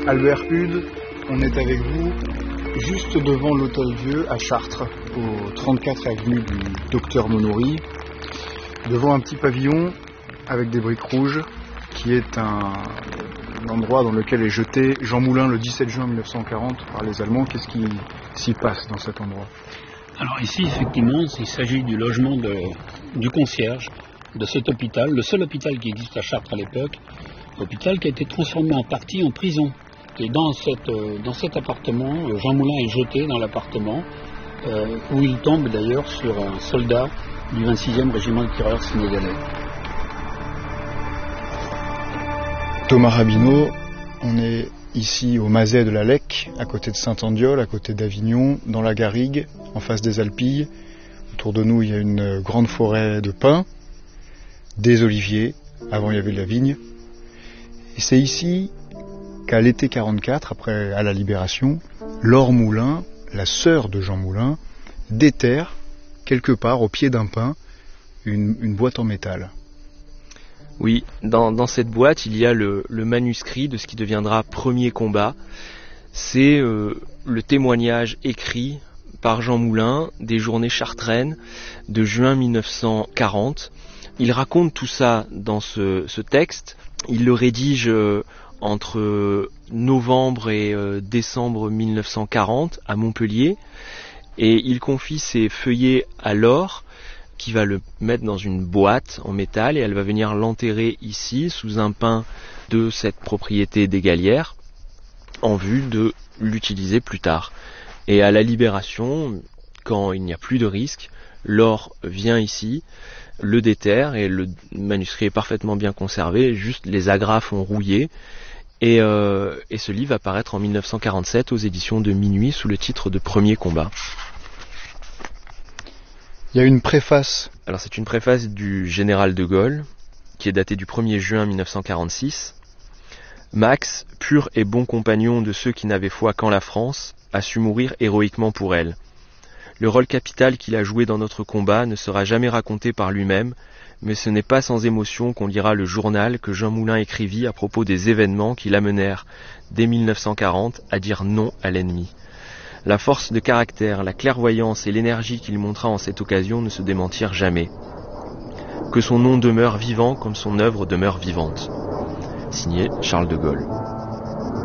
Albert Hude, on est avec vous juste devant l'Hôtel Vieux à Chartres, au 34 avenue du Docteur Monory, devant un petit pavillon avec des briques rouges qui est un endroit dans lequel est jeté Jean Moulin le 17 juin 1940 par les Allemands. Qu'est-ce qui s'y passe dans cet endroit? Alors ici, effectivement, il s'agit du logement du concierge de cet hôpital, le seul hôpital qui existe à Chartres à l'époque, hôpital qui a été transformé en partie en prison. Et dans cet appartement, Jean Moulin est jeté dans l'appartement, où il tombe d'ailleurs sur un soldat du 26e régiment de tireurs sénégalais. Thomas Rabineau, on est ici au Mazet de la Lecque, à côté de Saint-Andiol, à côté d'Avignon, dans la Garrigue, en face des Alpilles. Autour de nous, il y a une grande forêt de pins, des oliviers, avant il y avait de la vigne. Et c'est ici qu'à l'été 44, à la Libération, Laure Moulin, la sœur de Jean Moulin, déterre, quelque part au pied d'un pin, une boîte en métal. Oui, dans cette boîte, il y a le manuscrit de ce qui deviendra Premier combat. C'est le témoignage écrit par Jean Moulin des journées chartraines de juin 1940. Il raconte tout ça dans ce texte. Il le rédige entre novembre et décembre 1940 à Montpellier, et il confie ses feuillets à Laure, qui va le mettre dans une boîte en métal, et elle va venir l'enterrer ici sous un pin de cette propriété des Galières en vue de l'utiliser plus tard. Et à la Libération, quand il n'y a plus de risque, Laure vient ici, le déterre, et le manuscrit est parfaitement bien conservé, juste les agrafes ont rouillé, et ce livre va paraître en 1947 aux éditions de Minuit sous le titre de Premier combat. Il y a une préface. Alors c'est une préface du général de Gaulle, qui est datée du 1er juin 1946. Max, pur et bon compagnon de ceux qui n'avaient foi qu'en la France, a su mourir héroïquement pour elle. Le rôle capital qu'il a joué dans notre combat ne sera jamais raconté par lui-même, mais ce n'est pas sans émotion qu'on lira le journal que Jean Moulin écrivit à propos des événements qui l'amenèrent, dès 1940, à dire non à l'ennemi. La force de caractère, la clairvoyance et l'énergie qu'il montra en cette occasion ne se démentirent jamais. Que son nom demeure vivant comme son œuvre demeure vivante. Signé Charles de Gaulle.